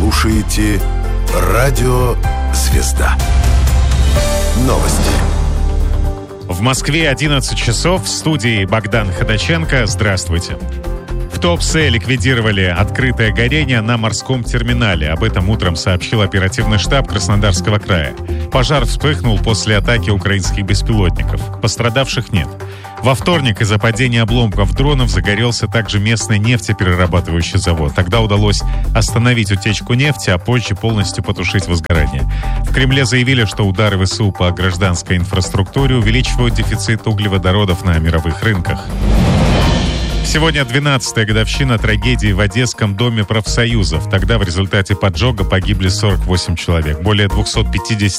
слушаете Радио «Звезда». Новости. В Москве 11 часов. В студии Богдан Ходаченко. Здравствуйте. В Туапсе ликвидировали открытое горение на морском терминале. Об этом утром сообщил оперативный штаб Краснодарского края. Пожар вспыхнул после атаки украинских беспилотников. Пострадавших нет. Во вторник из-за падения обломков дронов загорелся также местный нефтеперерабатывающий завод. Тогда удалось остановить утечку нефти, а позже полностью потушить возгорание. В Кремле заявили, что удары ВСУ по гражданской инфраструктуре увеличивают дефицит углеводородов на мировых рынках. Сегодня 12-я годовщина трагедии в Одесском доме профсоюзов. Тогда в результате поджога погибли 48 человек. Более 250